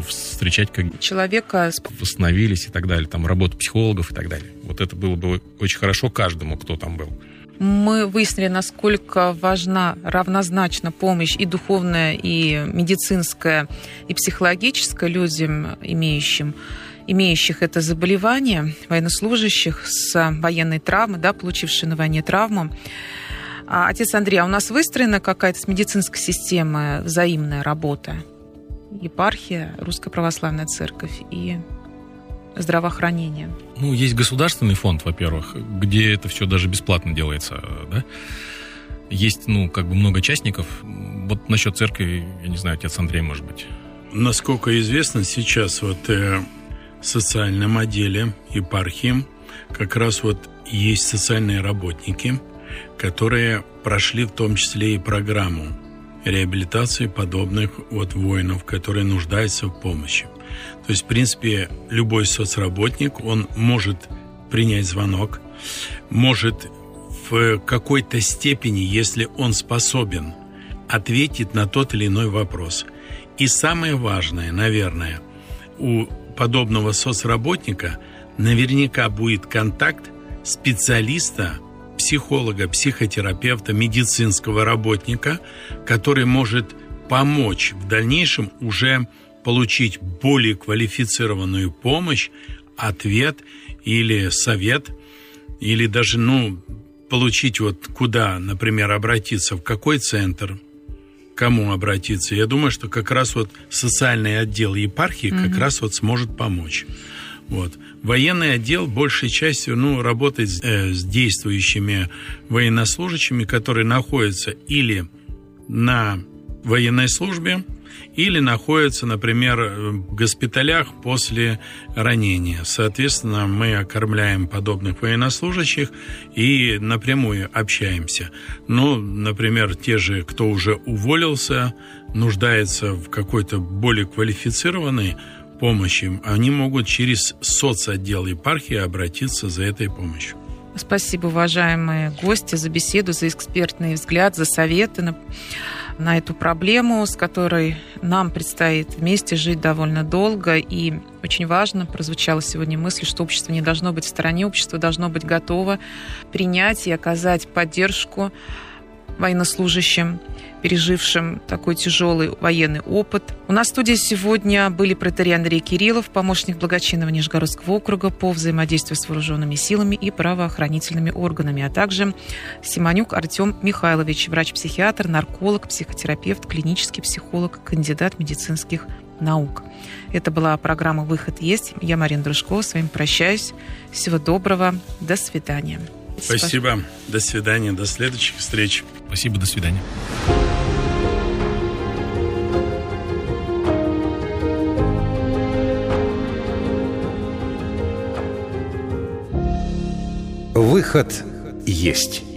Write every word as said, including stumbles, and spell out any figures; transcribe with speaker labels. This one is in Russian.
Speaker 1: встречать как
Speaker 2: человека
Speaker 1: восстановились и так далее, там работа психологов и так далее. Вот это было бы очень хорошо каждому, кто там был.
Speaker 2: Мы выяснили, насколько важна равнозначно помощь и духовная, и медицинская, и психологическая людям, имеющим, имеющих это заболевание, военнослужащих с военной травмой, да, получивших на войне травму. А, отец Андрей, а у нас выстроена какая-то с медицинской системой взаимная работа? Епархия, Русская Православная Церковь и здравоохранение.
Speaker 1: Ну, есть государственный фонд, во-первых, где это все даже бесплатно делается, да. Есть, ну, как бы много частников. Вот насчет церкви, я не знаю, отец Андрей, может быть.
Speaker 3: Насколько известно, сейчас вот э, в социальном отделе епархии как раз вот есть социальные работники, которые прошли в том числе и программу реабилитации подобных вот воинов, которые нуждаются в помощи. То есть, в принципе, любой соцработник, он может принять звонок, может в какой-то степени, если он способен, ответить на тот или иной вопрос. И самое важное, наверное, у подобного соцработника наверняка будет контакт специалиста, психолога, психотерапевта, медицинского работника, который может помочь в дальнейшем уже получить более квалифицированную помощь, ответ или совет, или даже, ну, получить вот куда, например, обратиться, в какой центр, к кому обратиться. Я думаю, что как раз вот социальный отдел епархии mm-hmm. как раз вот сможет помочь. Вот. Военный отдел большей частью, ну, работает с, э, с действующими военнослужащими, которые находятся или на военной службе, или находятся, например, в госпиталях после ранения. Соответственно, мы окормляем подобных военнослужащих и напрямую общаемся. Ну, например, те же, кто уже уволился, нуждается в какой-то более квалифицированной помощи, они могут через соцотдел епархии обратиться за этой помощью.
Speaker 2: Спасибо, уважаемые гости, за беседу, за экспертный взгляд, за советы на, на эту проблему, с которой нам предстоит вместе жить довольно долго. И очень важно, прозвучала сегодня мысль, что общество не должно быть в стороне, общество должно быть готово принять и оказать поддержку военнослужащим, пережившим такой тяжелый военный опыт. У нас в студии сегодня были протоиерей Андрей Кириллов, помощник благочинного Нижегородского округа по взаимодействию с вооруженными силами и правоохранительными органами, а также Симонюк Артем Михайлович, врач-психиатр, нарколог, психотерапевт, клинический психолог, кандидат медицинских наук. Это была программа «Выход есть». Я, Марина Дружкова, с вами прощаюсь. Всего доброго. До свидания.
Speaker 3: Спасибо. До свидания. До следующих встреч.
Speaker 1: Спасибо. До свидания.
Speaker 4: Выход есть.